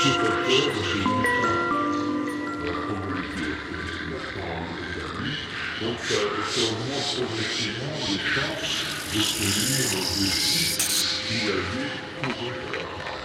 ce facteur est devenu la probabilité est maintenant établie, donc ça augmente progressivement les chances d'obtenir des sites qui avaient couru à la